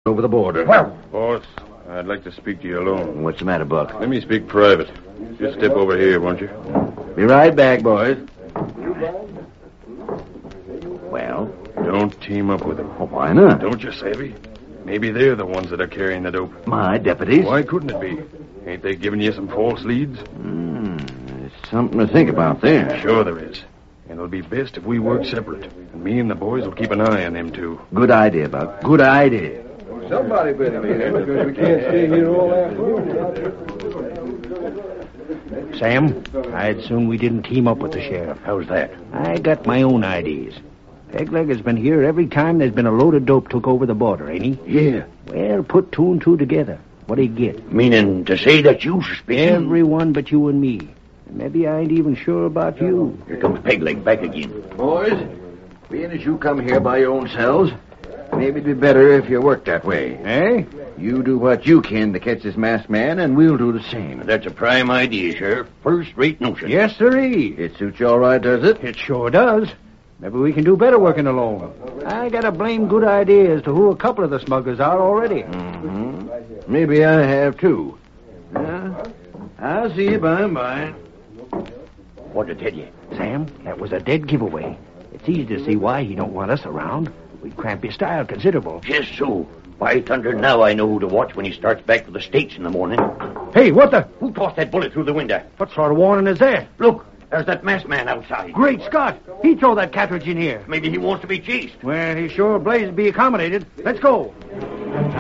over the border. Well, Boss, I'd like to speak to you alone. What's the matter, Buck? Let me speak private. Just step over here, won't you? Be right back, boys. Well? Don't team up with them. Well, why not? Don't you, Savvy? Maybe they're the ones that are carrying the dope. My deputies? Why couldn't it be? Ain't they giving you some false leads? There's something to think about there. Sure there is. And it'll be best if we work separate. And me and the boys will keep an eye on them, too. Good idea, Buck. Good idea. Somebody better be there because we can't stay here all afternoon. Sam, I'd soon we didn't team up with the sheriff. How's that? I got my own ideas. Pegleg has been here every time there's been a load of dope took over the border, ain't he? Yeah. Well, put two and two together. What'd he get? Meaning to say that you suspect Everyone but you and me. And maybe I ain't even sure about you. Here comes Pegleg back again. Boys, being as you come here by your own selves, maybe it'd be better if you worked that way. Eh? You do what you can to catch this masked man, and we'll do the same. That's a prime idea, Sheriff. First-rate notion. Yes, sirree. It suits you all right, does it? It sure does. Maybe we can do better working alone. I got a blame good idea as to who a couple of the smugglers are already. Mm-hmm. Maybe I have, too. I'll see you by and by. What'd I tell you? Sam, that was a dead giveaway. It's easy to see why he don't want us around. We'd cramp his style considerable. Just so. By thunder, now I know who to watch when he starts back for the States in the morning. Hey, what the? Who tossed that bullet through the window? What sort of warning is that? Look, there's that masked man outside. Great Scott! He threw that cartridge in here. Maybe he wants to be chased. Well, he's sure blazed to be accommodated. Let's go.